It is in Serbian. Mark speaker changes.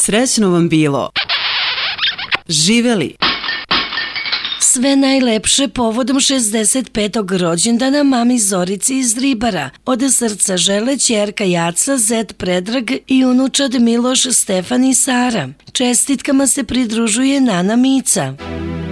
Speaker 1: Srećno vam bilo. Živeli.
Speaker 2: Sve najlepše povodom 65. rođendana mami Zorici iz Ribara. Od srca žele ćerka Jaca, zet Predrag i unučad Miloš, Stefan i Sara. Čestitkama se pridružuje Nana Mica.